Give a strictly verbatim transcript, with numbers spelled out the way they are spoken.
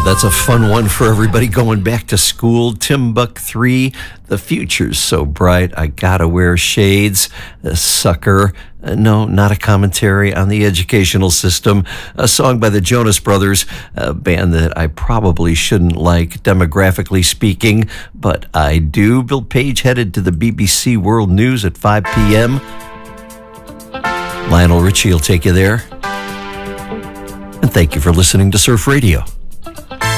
That's a fun one for everybody going back to school. Timbuk three, The Future's So Bright, I Gotta Wear Shades, a Sucker. Uh, no, not a commentary on the educational system. A song by the Jonas Brothers, a band that I probably shouldn't like, demographically speaking, but I do. Bill Page headed to the B B C World News at five p.m. Lionel Richie will take you there. And thank you for listening to Surf Radio.